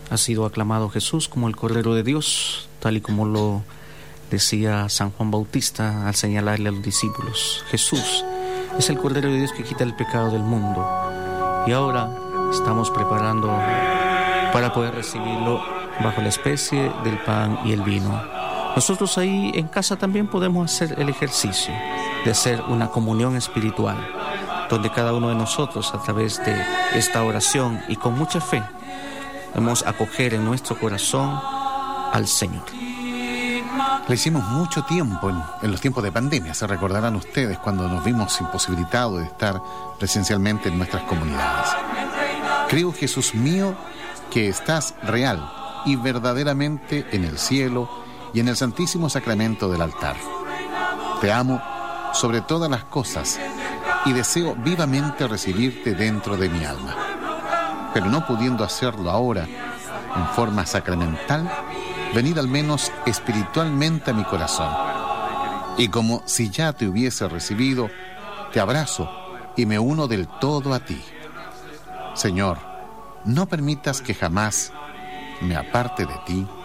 Ha sido aclamado Jesús como el Cordero de Dios, tal y como lo decía San Juan Bautista al señalarle a los discípulos. Jesús es el Cordero de Dios que quita el pecado del mundo. Y ahora estamos preparando para poder recibirlo bajo la especie del pan y el vino. Nosotros ahí en casa también podemos hacer el ejercicio de hacer una comunión espiritual, donde cada uno de nosotros, a través de esta oración y con mucha fe, vamos a acoger en nuestro corazón al Señor. Lo hicimos mucho tiempo en los tiempos de pandemia. Se recordarán ustedes cuando nos vimos imposibilitados de estar presencialmente en nuestras comunidades. Creo, Jesús mío, que estás real y verdaderamente en el cielo y en el Santísimo Sacramento del altar. Te amo sobre todas las cosas y deseo vivamente recibirte dentro de mi alma. Pero no pudiendo hacerlo ahora en forma sacramental, venid al menos espiritualmente a mi corazón. Y como si ya te hubiese recibido, te abrazo y me uno del todo a ti. Señor, no permitas que jamás me aparte de ti.